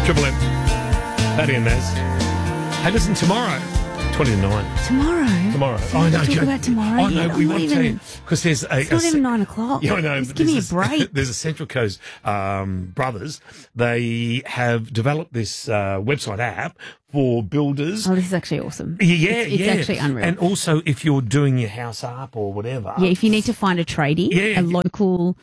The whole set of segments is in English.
Triple M. Paddy and Maz. Hey, listen, tomorrow, 20 to 9. Tomorrow? Oh, no, Talk about tomorrow. Oh, no, we want to tell you. Because there's It's not even 9 o'clock. Yeah, I know. Just give me a break. There's a Central Coast brothers. They have developed this website app for builders. Oh, this is actually awesome. Yeah, It's actually unreal. And also, if you're doing your house up or whatever. Yeah, if you need to find a tradie, a local,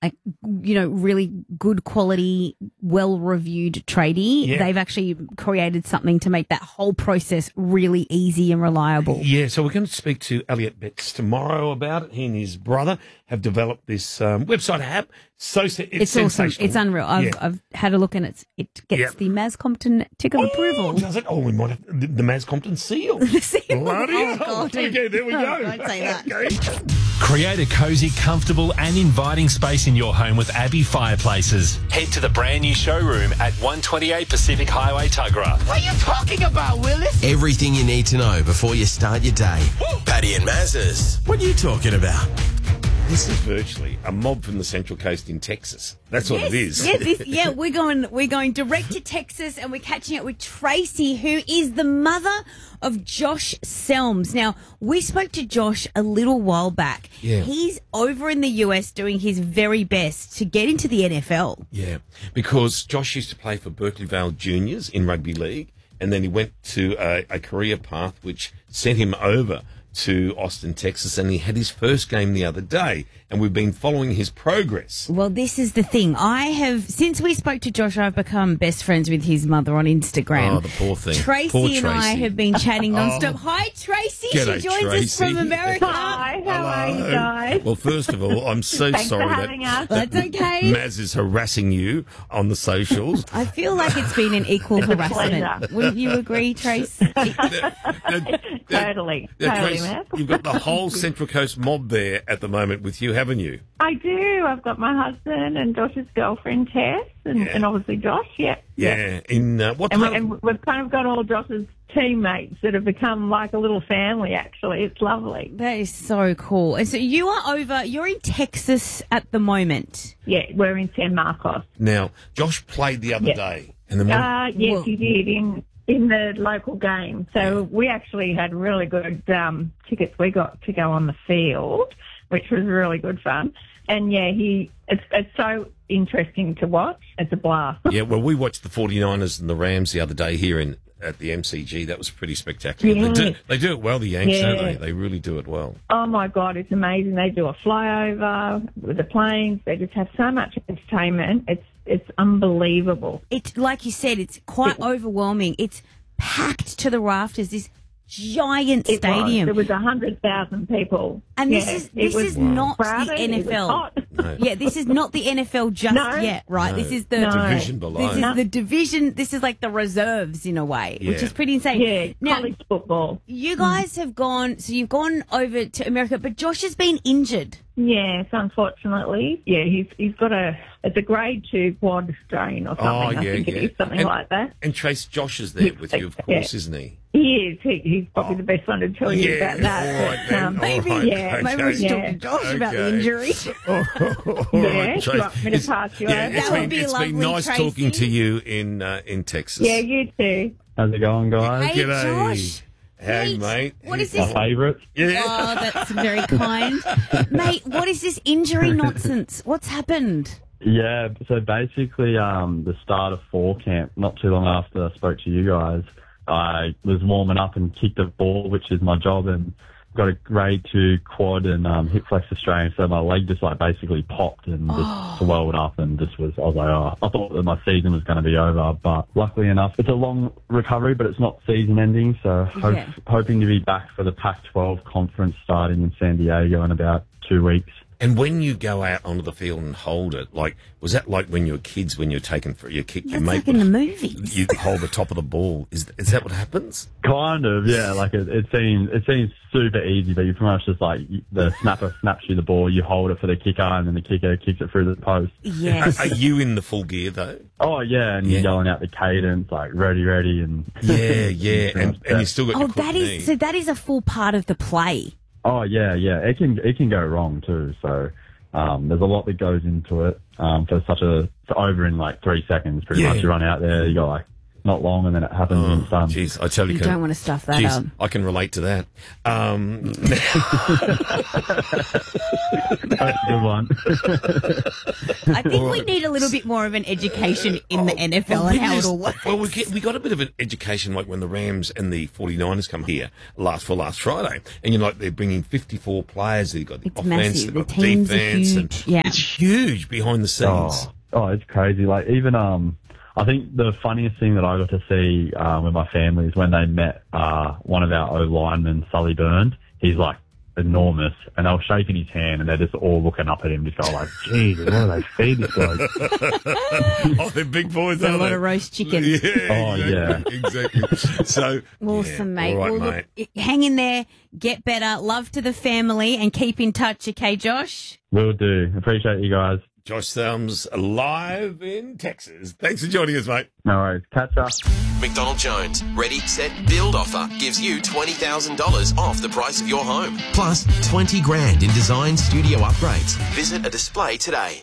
really good quality, well-reviewed tradie, they've actually created something to make that whole process really easy and reliable. Yeah, so we're going to speak to Elliot Betts tomorrow about it. He and his brother have developed this website app. It's awesome. It's unreal. I've had a look and it gets the Maz Compton tick of approval. Does it? Oh, we might have the Maz Compton seal. The seal. Bloody hell. God. Okay, there we go. Don't say that. Okay. Create a cosy, comfortable and inviting space in your home with Abbey Fireplaces. Head to the brand new showroom at 128 Pacific Highway, Tuggerah. What are you talking about, Willis? Everything you need to know before you start your day. Paddy and Maz's. What are you talking about? This is virtually a mob from the Central Coast in Texas. That's what it is. Yes, we're going direct to Texas, and we're catching up with Tracy, who is the mother of Josh Selms. Now, we spoke to Josh a little while back. Yeah. He's over in the US doing his very best to get into the NFL. Yeah, because Josh used to play for Berkeley Vale Juniors in rugby league, and then he went to a career path which sent him over to Austin, Texas, and he had his first game the other day, and we've been following his progress. Well, this is the thing. Since we spoke to Josh, I've become best friends with his mother on Instagram. Oh, the poor thing. Tracy and I have been chatting nonstop. Hi, Tracy. G'day, she joins us from America. Hi, how are you guys? Well, first of all, I'm so Thanks sorry for having us. That's okay. Maz is harassing you on the socials. I feel like it's been an equal harassment. Wouldn't you agree, Trace? Totally, Trace, man. you've got the whole Central Coast mob there at the moment with you, haven't you? I do. I've got my husband and Josh's girlfriend, Tess, and obviously Josh, Yeah. In what And, part? and we've kind of got all Josh's teammates that have become like a little family, actually. It's lovely. That is so cool. And so you're in Texas at the moment. Yeah, we're in San Marcos. Now, Josh played the other day. And then Yes, he did, in the local game. So we actually had really good tickets. We got to go on the field, which was really good fun. And, it's so interesting to watch. It's a blast. Yeah, well, we watched the 49ers and the Rams the other day here at the MCG. That was pretty spectacular. Yeah. They do it well, the Yanks, don't they? They really do it well. Oh, my God, it's amazing. They do a flyover with the planes. They just have so much entertainment. It's unbelievable. It's like you said, it's quite overwhelming. It's packed to the rafters, this giant stadium. There was 100,000 people. And this is not crowded. the It was NFL. hot. No. Yeah, this is not the NFL just yet, right? No. This is the division below. This is the division. This is like the reserves in a way, which Yeah. is pretty insane. Yeah, Now, college football. you guys have gone. So you've gone over to America, but Josh has been injured. Yes, unfortunately. Yeah, he's got it's a grade 2 quad strain or something. I think it is something like that. And Trace, Josh is there with you, of course, isn't he? He is. He's probably the best one to tell you about that. all right, then. Maybe, All right, yeah, maybe we should talk to Yeah. Josh about the Okay. injury. Yeah, do you want me to pass you over? It's That would be been lovely, nice Tracy. talking to you in Texas. Yeah, you too. How's it going, guys? Hey, G'day. Josh. Hey, mate. What is My this? favourite. Yeah. Oh, that's very kind, mate. What is this injury nonsense? What's happened? Yeah, so basically, the start of fall camp, not too long after I spoke to you guys, I was warming up and kicked a ball, which is my job, and got a grade 2 quad and hip flexor strain, so my leg just basically popped and just swelled up, and I was like, I thought that my season was going to be over, but luckily enough, it's a long recovery, but it's not season ending, so hoping to be back for the Pac-12 conference starting in San Diego in about 2 weeks. And when you go out onto the field and hold it, was that like when you were kids, when you were taken for your kick, your That's mate like in the movies. you hold the top of the ball? Is that what happens? Kind of, yeah. Like it seems super easy, but you pretty much just the snapper snaps you the ball, you hold it for the kicker, and then the kicker kicks it through the post. Yes. Are you in the full gear though? Oh yeah, and you're yelling out the cadence ready, and Yeah, and you still got Oh, your crook knee. that is a full part of the play. oh yeah. It can go wrong too. So there's a lot that goes into it for over in like 3 seconds. Pretty much, you run out there, you got like not long, and then it happens and it's done. Jeez, I tell you, You don't want to stuff that up. I can relate to that. That's a good one. I think we need a little bit more of an education in the NFL and how it all works. Well, we got a bit of an education like when the Rams and the 49ers come here last Friday, and they're bringing 54 players. They've got the It's offense, massive. they've got The teams are defense, huge. and Yeah. it's huge behind the scenes. Oh, it's crazy. Like even I think the funniest thing that I got to see with my family is when they met one of our O-linemen, Sully Burns. He's like enormous, and they were shaking his hand, and they're just all looking up at him, just going like, "Jesus, what do they feed this bloke?" Oh, they're big boys, A aren't lot they? of roast chicken. Yeah, exactly. So Awesome, mate. All right, Well, mate. look, hang in there, get better, love to the family, and keep in touch, okay, Josh? Will do. Appreciate you guys. Josh Thelms live in Texas. Thanks for joining us, mate. No worries. Catch up. McDonald Jones Ready, Set, Build offer gives you $20,000 off the price of your home. Plus 20 grand in design studio upgrades. Visit a display today.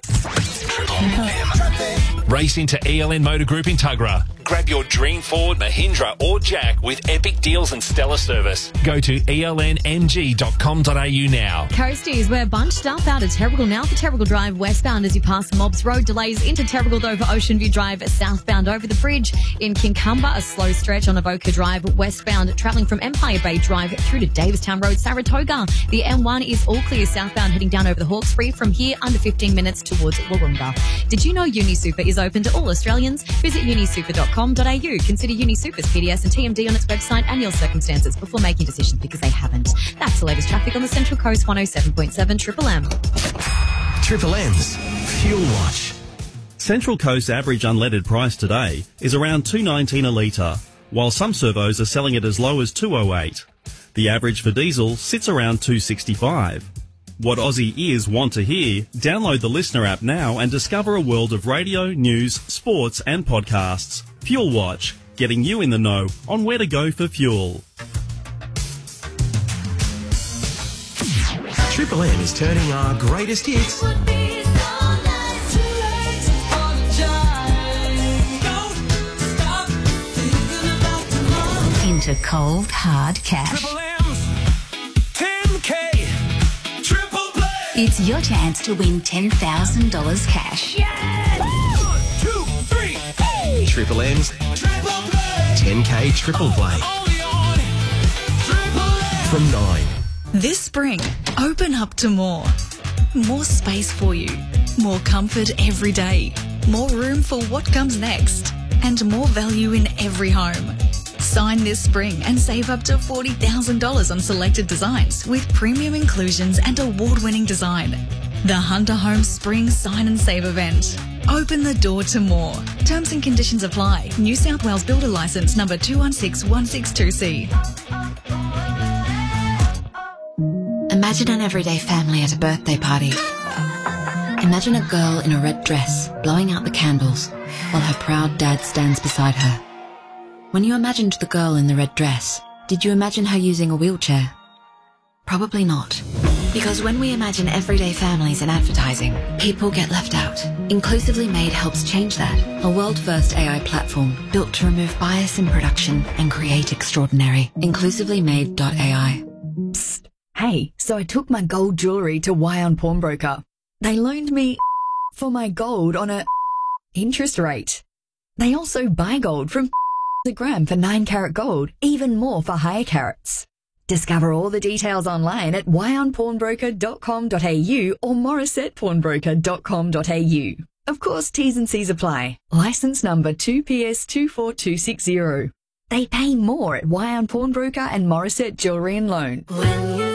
Race into ELN Motor Group in Tuggerah. Grab your dream Ford, Mahindra or Jack with epic deals and stellar service. Go to elnmg.com.au now. Coasties, we're bunched up out of Terrigal now for Terrigal Drive westbound as you pass Mobs Road. Delays into Terrigal over Ocean View Drive southbound over the bridge. In Kincumber, a slow stretch on Avoca Drive westbound, travelling from Empire Bay Drive through to Davistown Road, Saratoga. The M1 is all clear southbound heading down over the Hawkesbury. From here, under 15 minutes towards Wahroonga. Did you know UniSuper is open to all Australians? Visit unisuper.com.au. Consider UniSuper's PDS and TMD on its website and your circumstances before making decisions because they haven't. That's the latest traffic on the Central Coast 107.7 Triple M. Triple M's Fuel Watch. Central Coast average unleaded price today is around $2.19 a litre, while some servos are selling it as low as $2.08. The average for diesel sits around $2.65. What Aussie ears want to hear? Download the Listener app now and discover a world of radio, news, sports and podcasts. Fuel Watch, getting you in the know on where to go for fuel. Triple M is turning our greatest hits into cold, hard cash. Triple M's 10K Triple Play. It's your chance to win $10,000 cash. Yes! 1, 2, 3, hey! Triple M's Triple Play. 10K Triple Play. Only on Triple M. From 9. This spring, open up to more. More space for you. More comfort every day. More room for what comes next. And more value in every home. Sign this spring and save up to $40,000 on selected designs with premium inclusions and award-winning design. The Hunter Homes Spring Sign and Save event. Open the door to more. Terms and conditions apply. New South Wales Builder Licence number 216162C. Imagine an everyday family at a birthday party. Imagine a girl in a red dress blowing out the candles while her proud dad stands beside her. When you imagined the girl in the red dress, did you imagine her using a wheelchair? Probably not. Because when we imagine everyday families in advertising, people get left out. Inclusively Made helps change that. A world-first AI platform built to remove bias in production and create extraordinary. Inclusively-made.ai. Psst. Hey, so I took my gold jewellery to Wyon Pawnbroker. They loaned me for my gold on a interest rate. They also buy gold from a gram for 9-carat gold, even more for higher carats. Discover all the details online at wyonpawnbroker.com.au or morissettepawnbroker.com.au. Of course, T's and C's apply. Licence number 2PS24260. They pay more at Wyon Pawnbroker and Morissette Jewellery and Loan.